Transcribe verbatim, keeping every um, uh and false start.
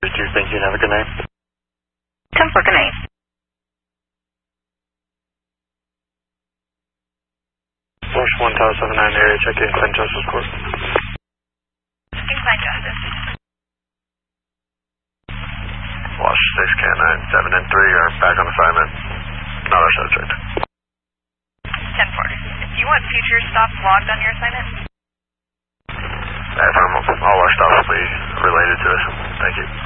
Thank you. Have a good night. ten four, good night. Wash one Tower seven nine area, check in Clint Justice Court. Incline Justice. Wash six K nine seven and three are back on assignment. Not our subject. ten four. Do you want future stops logged on your assignment? Affirm. All our stuff will be related to us. Thank you.